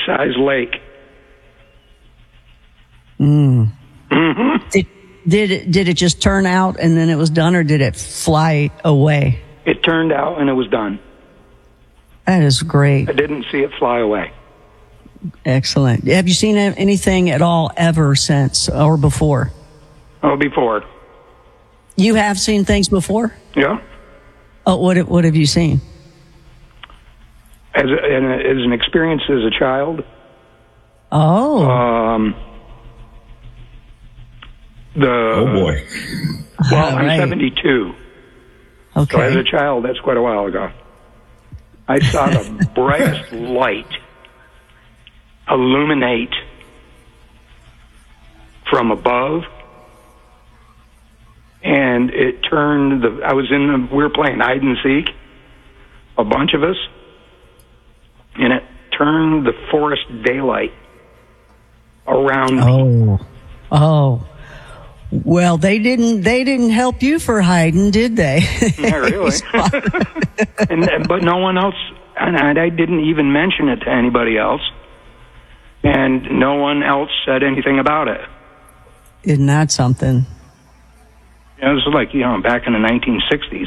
sized lake. Did it just turn out and then it was done, or did it fly away? It turned out and it was done. That is great. I didn't see it fly away. Excellent. Have you seen anything at all ever since or before? Oh, before. You have seen things before? Yeah. Oh, what have you seen? As an experience as a child. Oh. Oh boy. Well, Right. I'm 72. Okay. So as a child, that's quite a while ago. I saw the brightest light illuminate from above, and it turned we were playing hide and seek, a bunch of us, and it turned the forest daylight around me. Oh. Well, they didn't help you for hiding, did they? Not really. But no one else, and I didn't even mention it to anybody else, and no one else said anything about it. Isn't that something? It was like, back in the 1960s.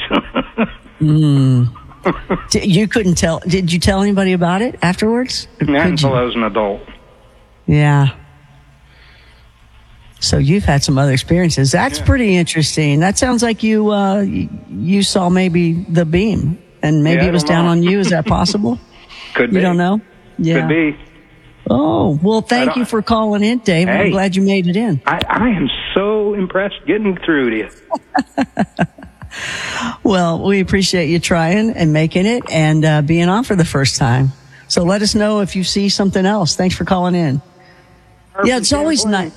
You couldn't tell. Did you tell anybody about it afterwards? Not until I was an adult. Yeah. So you've had some other experiences. That's pretty interesting. That sounds like you saw maybe the beam, and maybe it was down on you. Is that possible? Could be. You don't know? Yeah. Could be. Oh, well, thank you for calling in, Dave. Hey, I'm glad you made it in. I am so impressed getting through to you. Well, we appreciate you trying and making it and being on for the first time. So let us know if you see something else. Thanks for calling in. Yeah, it's always nice.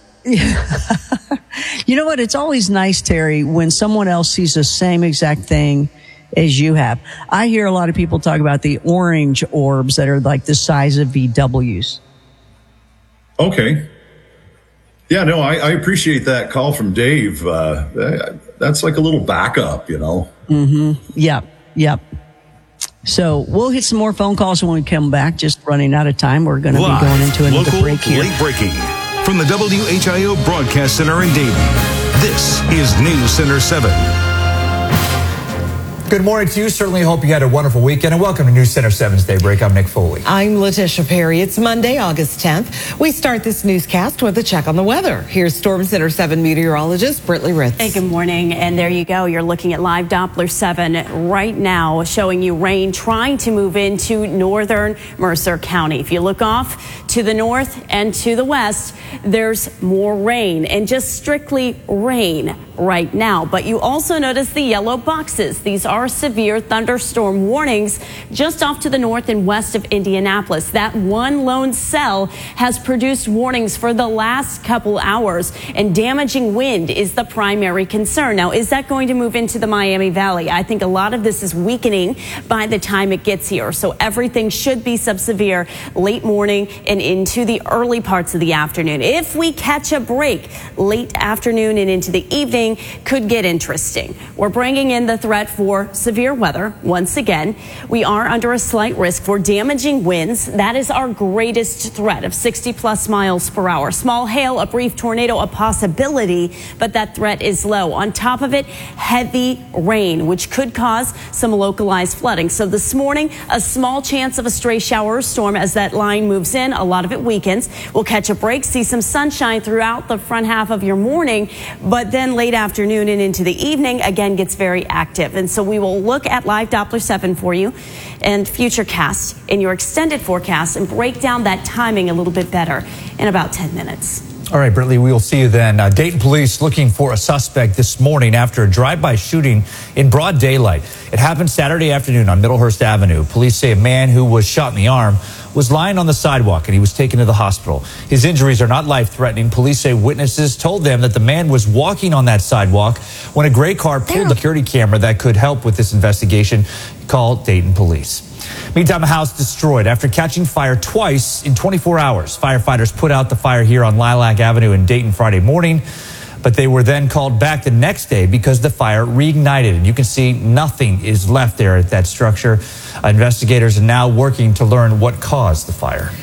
You know what? It's always nice, Terry, when someone else sees the same exact thing as you have. I hear a lot of people talk about the orange orbs that are like the size of VWs. Okay. Yeah, no, I appreciate that call from Dave. That's like a little backup, Mm-hmm. Yep. So we'll hit some more phone calls when we come back. Just running out of time. We're going to be going into another local, break here. Late breaking from the WHIO Broadcast Center in Dayton. This is News Center 7. Good morning to you. Certainly hope you had a wonderful weekend, and welcome to News Center 7's Daybreak. I'm Nick Foley. I'm Letitia Perry. It's Monday, August 10th. We start this newscast with a check on the weather. Here's Storm Center 7 meteorologist Britley Ritz. Hey, good morning. And there you go. You're looking at live Doppler 7 right now, showing you rain trying to move into northern Mercer County. If you look off to the north and to the west, there's more rain, and just strictly rain right now. But you also notice the yellow boxes. These are severe thunderstorm warnings just off to the north and west of Indianapolis. That one lone cell has produced warnings for the last couple hours, and damaging wind is the primary concern. Now, is that going to move into the Miami Valley? I think a lot of this is weakening by the time it gets here. So everything should be subsevere late morning and into the early parts of the afternoon. If we catch a break late afternoon and into the evening, could get interesting. We're bringing in the threat for severe weather once again. We are under a slight risk for damaging winds. That is our greatest threat of 60+ miles per hour. Small hail, a brief tornado, a possibility, but that threat is low. On top of it, heavy rain, which could cause some localized flooding. So this morning, a small chance of a stray shower or storm as that line moves in. A lot of it weakens. We'll catch a break, see some sunshine throughout the front half of your morning, but then late afternoon and into the evening again gets very active. And so we will look at live Doppler 7 for you and Futurecast in your extended forecast and break down that timing a little bit better in about 10 minutes. All right, Britley, we will see you then. Dayton police looking for a suspect this morning after a drive-by shooting in broad daylight. It happened Saturday afternoon on Middlehurst Avenue. Police say a man who was shot in the arm was lying on the sidewalk and he was taken to the hospital. His injuries are not life-threatening. Police say witnesses told them that the man was walking on that sidewalk when a gray car pulled the security camera that could help with this investigation. Call Dayton police. Meantime, a house destroyed after catching fire twice in 24 hours. Firefighters put out the fire here on Lilac Avenue in Dayton Friday morning, but they were then called back the next day because the fire reignited. And you can see nothing is left there at that structure. Investigators are now working to learn what caused the fire.